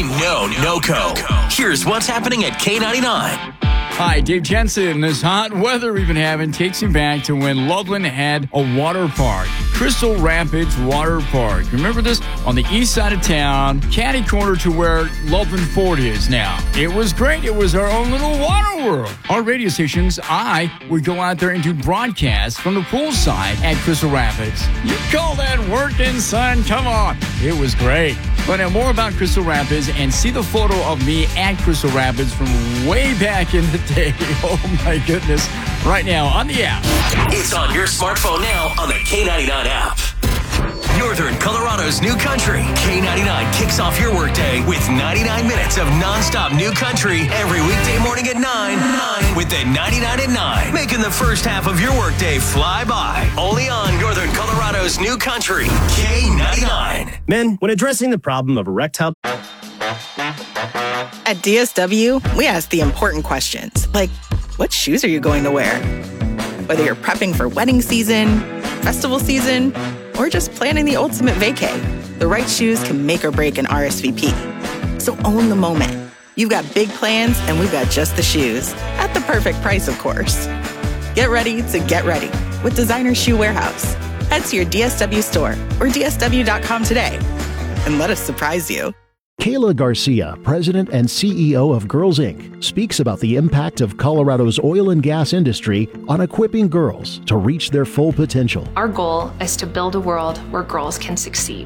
We know NOCO. Here's what's happening at K99. Hi, Dave Jensen. This hot weather we've been having takes me back to when Loveland had a water park. Crystal Rapids Water Park. Remember this? On the east side of town, catty corner to where Loveland Ford is now. It was great. It was our own little water world. Our radio stations, I would go out there and do broadcasts from the poolside at Crystal Rapids. You call that working, son? Come on. It was great. Find out more about Crystal Rapids and see the photo of me at Crystal Rapids from way back in the day. Oh, my goodness. Right now on the app. It's on your smartphone now on the K99 app. Northern Colorado's new country. K99 kicks off your workday with 99 minutes of nonstop new country every weekday morning at 9 with the 99 at 9. Making the first half of your workday fly by. Only on Northern Colorado's new country. K99. Men, when addressing the problem of erectile... At DSW, we ask the important questions, like, what shoes are you going to wear? Whether you're prepping for wedding season, festival season, or just planning the ultimate vacay, the right shoes can make or break an RSVP. So own the moment. You've got big plans, and we've got just the shoes. At the perfect price, of course. Get ready to get ready with Designer Shoe Warehouse. Head to your DSW store or DSW.com today and let us surprise you. Kayla Garcia, President and CEO of Girls Inc., speaks about the impact of Colorado's oil and gas industry on equipping girls to reach their full potential. Our goal is to build a world where girls can succeed.